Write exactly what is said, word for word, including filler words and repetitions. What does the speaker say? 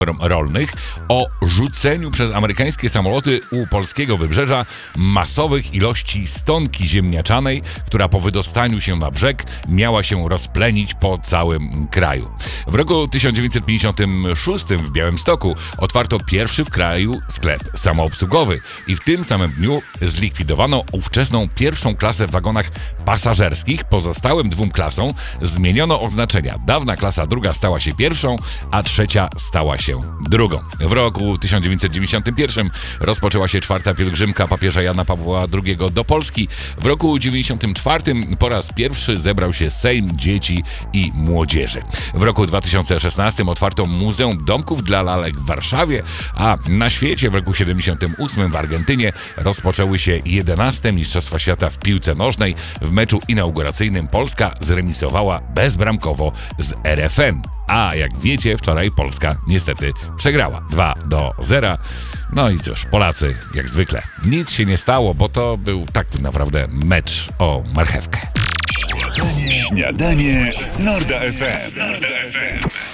rolnych o rzuceniu przez amerykańskie samoloty u polskiego wybrzeża masowych ilości stonki ziemniaczanej, która po wydostaniu się na brzeg miała się rozplenić po całym kraju. W roku tysiąc dziewięćset pięćdziesiątym szóstym w Białymstoku otwarto pierwszy w kraju sklep samoobsługowy i w tym samym dniu zlikwidowano ówczesną pierwszą klasę w wagonach pasażerskich. Pozostałym dwóm klasom zmieniono oznaczenia. Dawna klasa druga stała się pierwszą, a trzecia stała się drugą. W roku tysiąc dziewięćset dziewięćdziesiątym pierwszym rozpoczęła się czwarta pielgrzymka papieża Jana Pawła drugiego do Polski. W roku dziewięćdziesiątym czwartym po raz pierwszy zebrał się Sejm Dzieci i Młodzieży. W roku dwa tysiące szesnastym otwarto Muzeum Domków dla Lalek w Warszawie, a na świecie w roku siedemdziesiątym ósmym w Argentynie rozpoczęły się jedenaste Mistrzostwa Świata w piłce nożnej. W meczu inauguracyjnym Polska zremisowała bezbramkowo z R F N. A jak wiecie, wczoraj Polska niestety przegrała dwa do zera. No i cóż, Polacy jak zwykle. Nic się nie stało, bo to był tak naprawdę mecz o marchewkę. Śniadanie z Norda F M.